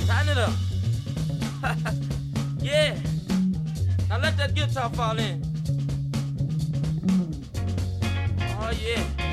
Tighten it up. Yeah. Now let that guitar fall in. Oh, yeah.